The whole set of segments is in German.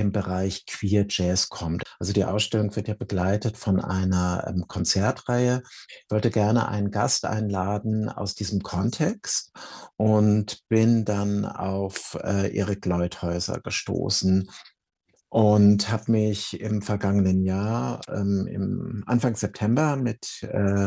dem Bereich Queer Jazz kommt. Also die Ausstellung wird ja begleitet von einer Konzertreihe. Ich wollte gerne einen Gast einladen aus diesem Kontext und bin dann auf Erik Leuthäuser gestoßen und habe mich im vergangenen Jahr, im Anfang September, mit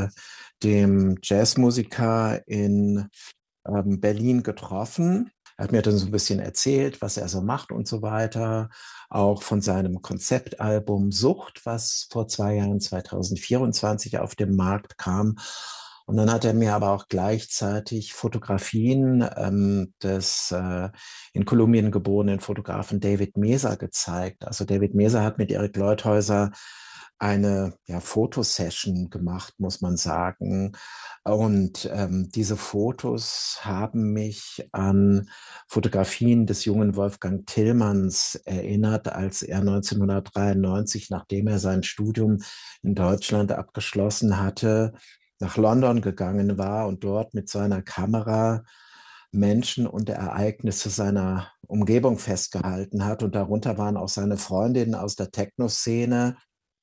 dem Jazzmusiker in Berlin getroffen. Er hat mir dann so ein bisschen erzählt, was er so macht und so weiter, auch von seinem Konzeptalbum Sucht, was vor 2 Jahren, 2024, auf den Markt kam. Und dann hat er mir aber auch gleichzeitig Fotografien des in Kolumbien geborenen Fotografen David Meza gezeigt. Also David Meza hat mit Erik Leuthäuser eine Fotosession gemacht, muss man sagen. Und diese Fotos haben mich an Fotografien des jungen Wolfgang Tillmans erinnert, als er 1993, nachdem er sein Studium in Deutschland abgeschlossen hatte, nach London gegangen war und dort mit seiner Kamera Menschen und Ereignisse seiner Umgebung festgehalten hat. Und darunter waren auch seine Freundinnen aus der Techno-Szene.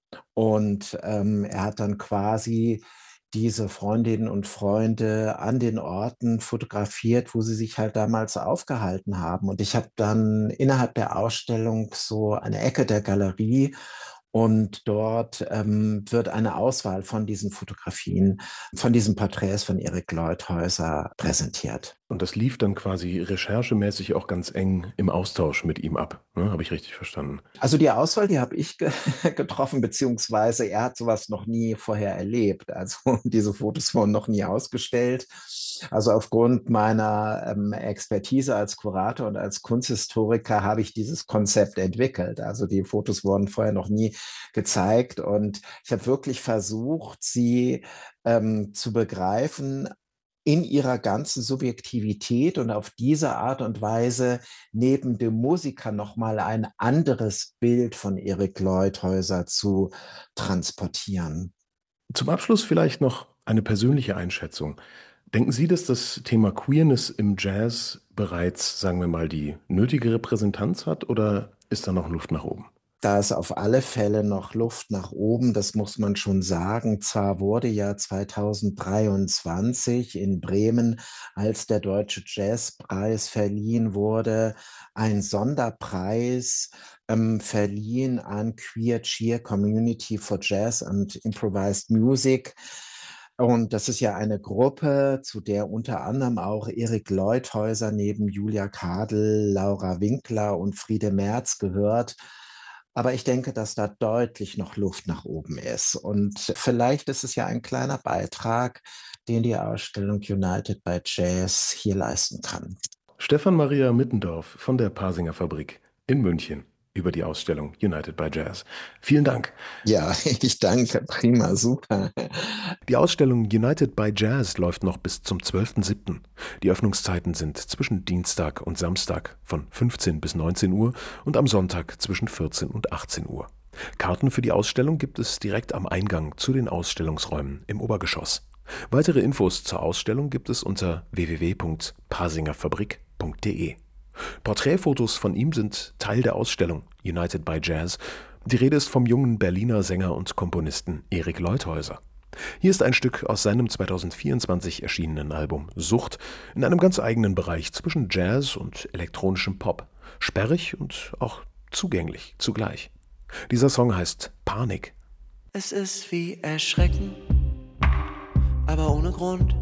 Und er hat dann quasi diese Freundinnen und Freunde an den Orten fotografiert, wo sie sich halt damals aufgehalten haben. Und ich habe dann innerhalb der Ausstellung so eine Ecke der Galerie, und dort wird eine Auswahl von diesen Fotografien, von diesen Porträts von Erik Leuthäuser präsentiert. Und das lief dann quasi recherchemäßig auch ganz eng im Austausch mit ihm ab, ne? Habe ich richtig verstanden? Also die Auswahl, die habe ich getroffen, beziehungsweise er hat sowas noch nie vorher erlebt. Also diese Fotos wurden noch nie ausgestellt. Also aufgrund meiner Expertise als Kurator und als Kunsthistoriker habe ich dieses Konzept entwickelt. Also die Fotos wurden vorher noch nie gezeigt und ich habe wirklich versucht, sie zu begreifen in ihrer ganzen Subjektivität und auf diese Art und Weise neben dem Musiker nochmal ein anderes Bild von Erik Leuthäuser zu transportieren. Zum Abschluss vielleicht noch eine persönliche Einschätzung. Denken Sie, dass das Thema Queerness im Jazz bereits, sagen wir mal, die nötige Repräsentanz hat oder ist da noch Luft nach oben? Da ist auf alle Fälle noch Luft nach oben, das muss man schon sagen. Zwar wurde ja 2023 in Bremen, als der Deutsche Jazzpreis verliehen wurde, ein Sonderpreis verliehen an Queer Cheer Community for Jazz and Improvised Music. Und das ist ja eine Gruppe, zu der unter anderem auch Erik Leuthäuser neben Julia Kadel, Laura Winkler und Friede Merz gehört. Aber ich denke, dass da deutlich noch Luft nach oben ist. Und vielleicht ist es ja ein kleiner Beitrag, den die Ausstellung United by Jazz hier leisten kann. Stefan Maria Mittendorf von der Pasinger Fabrik in München über die Ausstellung United by Jazz. Vielen Dank. Ja, ich danke. Prima, super. Die Ausstellung United by Jazz läuft noch bis zum 12.07. Die Öffnungszeiten sind zwischen Dienstag und Samstag von 15 bis 19 Uhr und am Sonntag zwischen 14 und 18 Uhr. Karten für die Ausstellung gibt es direkt am Eingang zu den Ausstellungsräumen im Obergeschoss. Weitere Infos zur Ausstellung gibt es unter www.pasingerfabrik.de. Porträtfotos von ihm sind Teil der Ausstellung United by Jazz. Die Rede ist vom jungen Berliner Sänger und Komponisten Erik Leuthäuser. Hier ist ein Stück aus seinem 2024 erschienenen Album Sucht in einem ganz eigenen Bereich zwischen Jazz und elektronischem Pop. Sperrig und auch zugänglich zugleich. Dieser Song heißt Panik. Es ist wie Erschrecken, aber ohne Grund.